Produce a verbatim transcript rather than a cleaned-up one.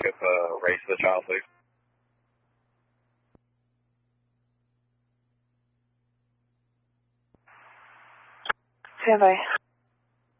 with uh, race of the child, please. Stand by.